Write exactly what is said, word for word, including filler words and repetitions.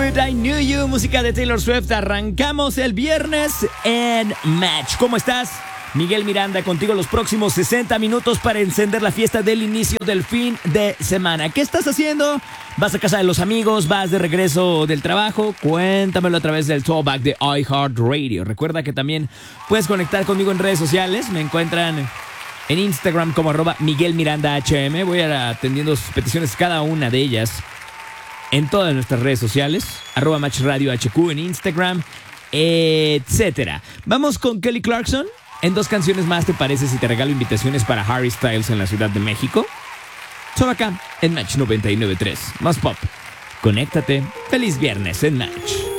It, I Knew You, música de Taylor Swift. Arrancamos el viernes en Match. ¿Cómo estás? Miguel Miranda contigo los próximos sesenta minutos para encender la fiesta del inicio del fin de semana. ¿Qué estás haciendo? ¿Vas a casa de los amigos? ¿Vas de regreso del trabajo? Cuéntamelo a través del Throwback de iHeartRadio. Recuerda que también puedes conectar conmigo en redes sociales. Me encuentran en Instagram como arroba Miguel Miranda H M. Voy a ir atendiendo sus peticiones, cada una de ellas, en todas nuestras redes sociales. Arroba Match Radio H Q en Instagram, etcétera. Vamos con Kelly Clarkson. En dos canciones más, ¿te parece si te regalo invitaciones para Harry Styles en la Ciudad de México? Solo acá, en Match noventa y nueve punto tres. Más pop. Conéctate. Feliz viernes en Match.